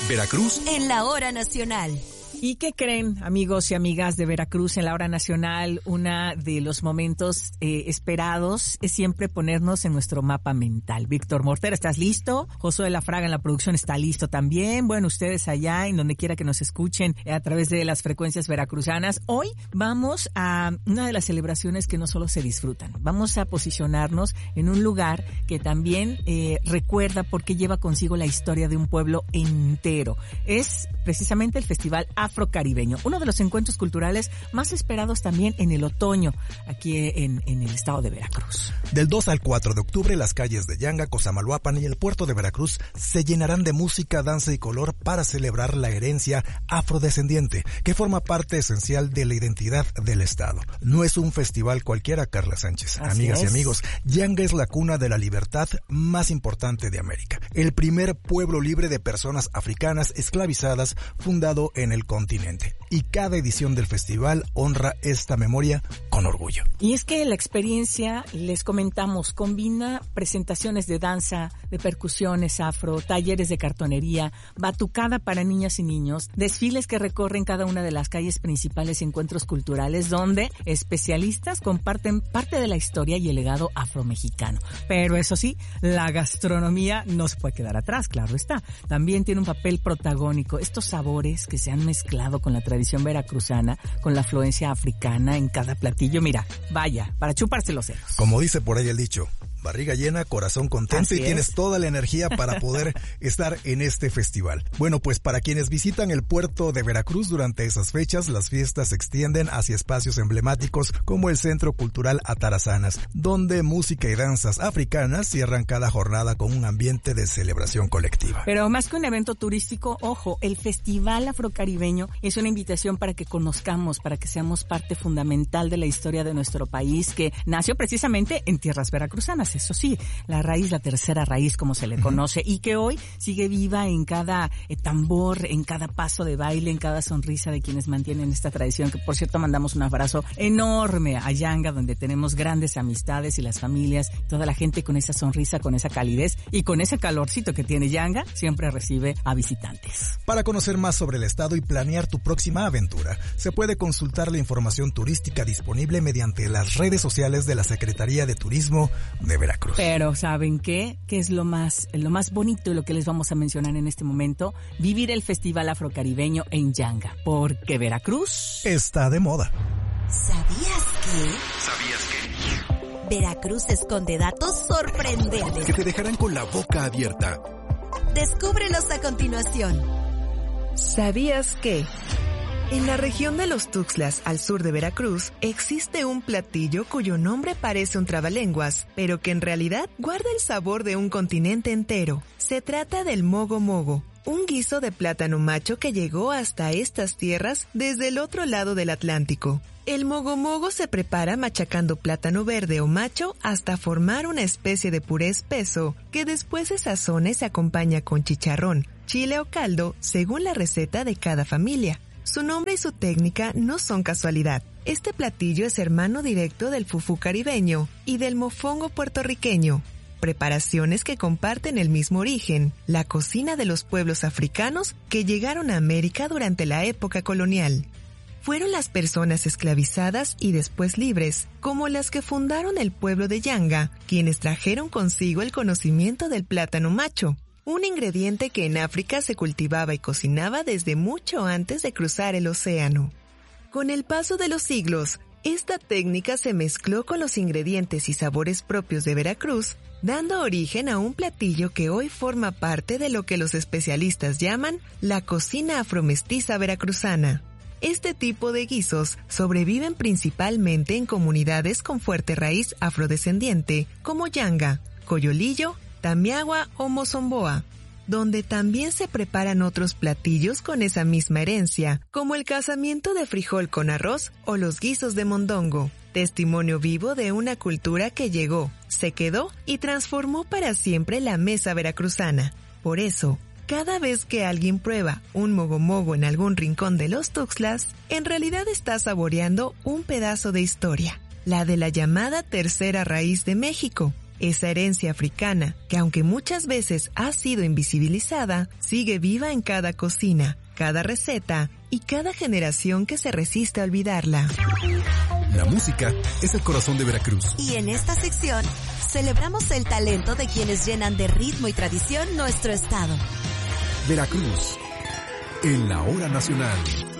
Veracruz en la hora nacional. ¿Y qué creen, amigos y amigas de Veracruz en la hora nacional? Uno de los momentos esperados es siempre ponernos en nuestro mapa mental. Víctor Mortera, ¿estás listo? Josué La Fraga en la producción está listo también. Bueno, ustedes allá, en donde quiera que nos escuchen a través de las frecuencias veracruzanas. Hoy vamos a una de las celebraciones que no solo se disfrutan. Vamos a posicionarnos en un lugar que también recuerda porque lleva consigo la historia de un pueblo entero. Es precisamente el Festival Afrocaribeño, uno de los encuentros culturales más esperados también en el otoño, aquí en el estado de Veracruz. Del 2 al 4 de octubre, las calles de Yanga, Cosamaloapan y el puerto de Veracruz se llenarán de música, danza y color para celebrar la herencia afrodescendiente, que forma parte esencial de la identidad del estado. No es un festival cualquiera, Carla Sánchez. Así Amigas es. y amigos, Yanga es la cuna de la libertad más importante de América. El primer pueblo libre de personas africanas esclavizadas fundado en el continente. Y cada edición del festival honra esta memoria con orgullo. Y es que la experiencia, les comentamos, combina presentaciones de danza, de percusiones afro, talleres de cartonería, batucada para niñas y niños, desfiles que recorren cada una de las calles principales y encuentros culturales donde especialistas comparten parte de la historia y el legado afromexicano. Pero eso sí, la gastronomía no se puede quedar atrás, claro está. También tiene un papel protagónico. Estos sabores que se han mezclado con la tradición veracruzana, con la afluencia africana en cada platillo. Mira, vaya, para chuparse los dedos. Como dice por ahí el dicho, barriga llena, corazón contento. Así y tienes es. toda la energía para poder estar en este festival. Bueno, pues para quienes visitan el puerto de Veracruz durante esas fechas, las fiestas se extienden hacia espacios emblemáticos como el Centro Cultural Atarazanas, donde música y danzas africanas cierran cada jornada con un ambiente de celebración colectiva. Pero más que un evento turístico, ojo, el Festival Afrocaribeño es una invitación para que conozcamos, para que seamos parte fundamental de la historia de nuestro país, que nació precisamente en tierras veracruzanas. Eso sí, la raíz, la tercera raíz como se le conoce, y que hoy sigue viva en cada tambor, en cada paso de baile, en cada sonrisa de quienes mantienen esta tradición, que por cierto mandamos un abrazo enorme a Yanga, donde tenemos grandes amistades y las familias, toda la gente con esa sonrisa, con esa calidez y con ese calorcito que tiene Yanga, siempre recibe a visitantes. Para conocer más sobre el estado y planear tu próxima aventura, se puede consultar la información turística disponible mediante las redes sociales de la Secretaría de Turismo de Veracruz. Pero ¿saben qué? ¿Qué es lo más bonito y lo que les vamos a mencionar en este momento? Vivir el Festival Afrocaribeño en Yanga, porque Veracruz Está de moda. ¿Sabías que? Veracruz esconde datos sorprendentes. que te dejarán con la boca abierta. Descúbrelos a continuación. ¿Sabías que? En la región de los Tuxtlas, al sur de Veracruz, existe un platillo cuyo nombre parece un trabalenguas, pero que en realidad guarda el sabor de un continente entero. Se trata del mogo mogo, un guiso de plátano macho que llegó hasta estas tierras desde el otro lado del Atlántico. El mogo mogo se prepara machacando plátano verde o macho hasta formar una especie de puré espeso que después se sazona y se acompaña con chicharrón, chile o caldo según la receta de cada familia. Su nombre y su técnica no son casualidad. Este platillo es hermano directo del fufú caribeño y del mofongo puertorriqueño, preparaciones que comparten el mismo origen, la cocina de los pueblos africanos que llegaron a América durante la época colonial. Fueron las personas esclavizadas y después libres, como las que fundaron el pueblo de Yanga, quienes trajeron consigo el conocimiento del plátano macho, un ingrediente que en África se cultivaba y cocinaba desde mucho antes de cruzar el océano. Con el paso de los siglos, esta técnica se mezcló con los ingredientes y sabores propios de Veracruz, dando origen a un platillo que hoy forma parte de lo que los especialistas llaman la cocina afromestiza veracruzana. Este tipo de guisos sobreviven principalmente en comunidades con fuerte raíz afrodescendiente, como Yanga, Coyolillo, Tamiagua o Mozomboa, donde también se preparan otros platillos con esa misma herencia, como el casamiento de frijol con arroz o los guisos de mondongo, testimonio vivo de una cultura que llegó, se quedó y transformó para siempre la mesa veracruzana. Por eso, cada vez que alguien prueba un mogo mogo en algún rincón de los Tuxtlas, en realidad está saboreando un pedazo de historia, la de la llamada tercera raíz de México, Esa herencia africana, que aunque muchas veces ha sido invisibilizada, sigue viva en cada cocina, cada receta y cada generación que se resiste a olvidarla. La música es el corazón de Veracruz. Y en esta sección, celebramos el talento de quienes llenan de ritmo y tradición nuestro estado. Veracruz, en la hora nacional.